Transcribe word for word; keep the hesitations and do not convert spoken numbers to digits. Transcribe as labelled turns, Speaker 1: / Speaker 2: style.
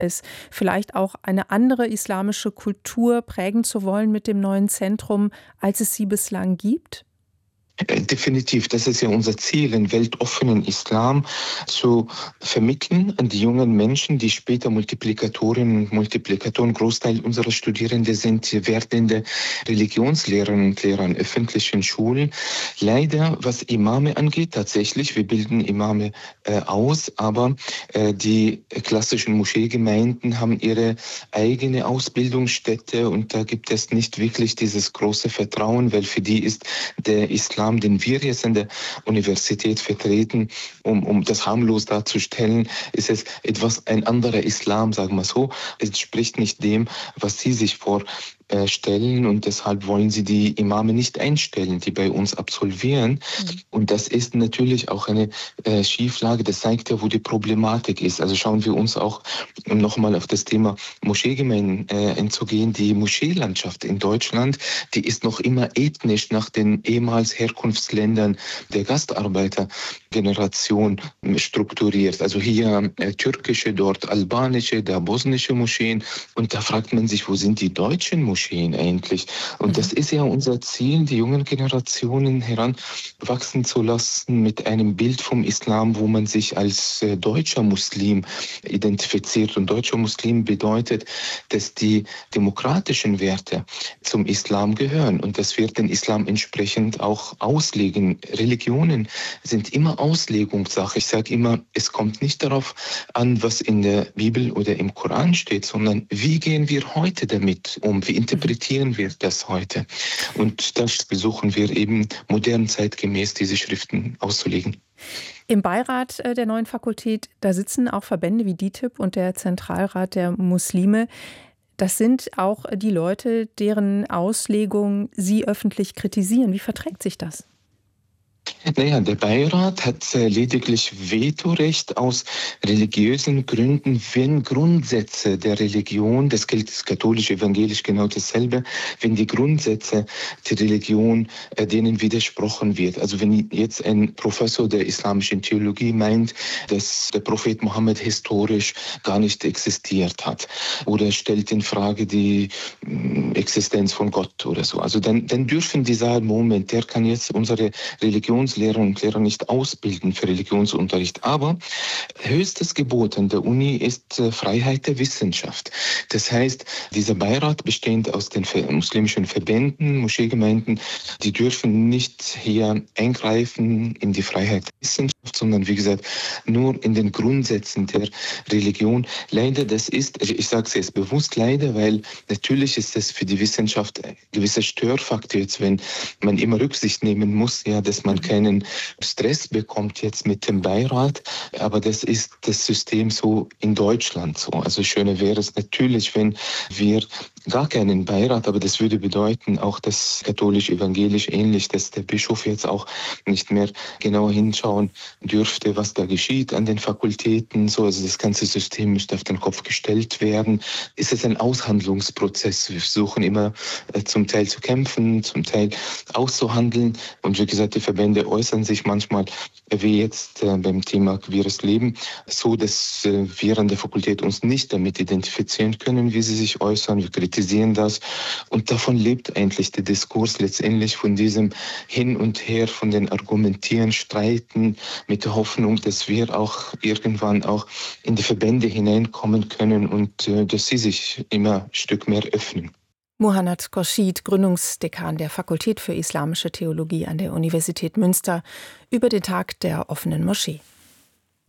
Speaker 1: es vielleicht auch eine andere islamische Kultur prägen zu wollen mit dem neuen Zentrum, als es sie bislang gibt?
Speaker 2: Definitiv, das ist ja unser Ziel, einen weltoffenen Islam zu vermitteln an die jungen Menschen, die später Multiplikatorinnen und Multiplikatoren, Großteil unserer Studierenden sind werdende Religionslehrerinnen und Lehrer an öffentlichen Schulen. Leider, was Imame angeht, tatsächlich, wir bilden Imame äh, aus, aber äh, die klassischen Moscheegemeinden haben ihre eigene Ausbildungsstätte und da gibt es nicht wirklich dieses große Vertrauen, weil für die ist der Islam, den wir jetzt an der Universität vertreten, um, um das harmlos darzustellen, ist es etwas ein anderer Islam, sagen wir so. Es entspricht nicht dem, was sie sich vorstellen und deshalb wollen sie die Imame nicht einstellen, die bei uns absolvieren. Mhm. Und das ist natürlich auch eine äh, Schieflage, das zeigt ja, wo die Problematik ist. Also schauen wir uns auch, um nochmal auf das Thema Moscheegemeinden äh, einzugehen, die Moscheelandschaft in Deutschland, die ist noch immer ethnisch nach den ehemals Herkunftsländern der Gastarbeitergeneration strukturiert. Also hier äh, türkische, dort albanische, da bosnische Moscheen. Und da fragt man sich, wo sind die deutschen Moscheen eigentlich? Und mhm. das ist ja unser Ziel, die jungen Generationen heranwachsen zu lassen mit einem Bild vom Islam, wo man sich als äh, deutscher Muslim identifiziert. Und deutscher Muslim bedeutet, dass die demokratischen Werte zum Islam gehören und dass wir den Islam entsprechend auch auslegen. Religionen sind immer Auslegungssache. Ich sage immer, es kommt nicht darauf an, was in der Bibel oder im Koran steht, sondern wie gehen wir heute damit um? Wie interpretieren wir das heute? Und das versuchen wir eben modern zeitgemäß, diese Schriften auszulegen.
Speaker 1: Im Beirat der neuen Fakultät, da sitzen auch Verbände wie D I T I B und der Zentralrat der Muslime. Das sind auch die Leute, deren Auslegung Sie öffentlich kritisieren. Wie verträgt sich das?
Speaker 2: Naja, der Beirat hat äh, lediglich Vetorecht aus religiösen Gründen, wenn Grundsätze der Religion, das gilt katholisch, evangelisch genau dasselbe, wenn die Grundsätze der Religion, äh, denen widersprochen wird. Also wenn jetzt ein Professor der islamischen Theologie meint, dass der Prophet Mohammed historisch gar nicht existiert hat oder stellt in Frage die äh, Existenz von Gott oder so, also dann, dann dürfen die sagen, Moment, der kann jetzt unsere Religions Lehrerinnen und Lehrer nicht ausbilden für Religionsunterricht. Aber höchstes Gebot an der Uni ist äh, Freiheit der Wissenschaft. Das heißt, dieser Beirat bestehend aus den muslimischen Verbänden, Moscheegemeinden, die dürfen nicht hier eingreifen in die Freiheit der Wissenschaft, sondern wie gesagt, nur in den Grundsätzen der Religion. Leider, das ist, also ich sage es jetzt bewusst leider, weil natürlich ist das für die Wissenschaft ein gewisser Störfaktor jetzt, wenn man immer Rücksicht nehmen muss, ja, dass man keinen Stress bekommt jetzt mit dem Beirat, aber das ist das System so in Deutschland so. Also schöner wäre es natürlich, wenn wir gar keinen Beirat, aber das würde bedeuten, auch das katholisch-evangelisch ähnlich, dass der Bischof jetzt auch nicht mehr genau hinschauen dürfte, was da geschieht an den Fakultäten. So, also das ganze System müsste auf den Kopf gestellt werden. Es ist ein Aushandlungsprozess. Wir versuchen immer äh, zum Teil zu kämpfen, zum Teil auszuhandeln. Und wie gesagt, die Verbände äußern sich manchmal, wie jetzt äh, beim Thema queeres Leben, so, dass äh, wir an der Fakultät uns nicht damit identifizieren können, wie sie sich äußern. Wir kritisieren das. Und davon lebt eigentlich der Diskurs letztendlich, von diesem Hin und Her, von den Argumentieren, Streiten, mit der Hoffnung, dass wir auch irgendwann auch in die Verbände hineinkommen können und äh, dass sie sich immer ein Stück mehr öffnen.
Speaker 1: Muhannad Khorshid, Gründungsdekan der Fakultät für Islamische Theologie an der Universität Münster, über den Tag der offenen Moschee.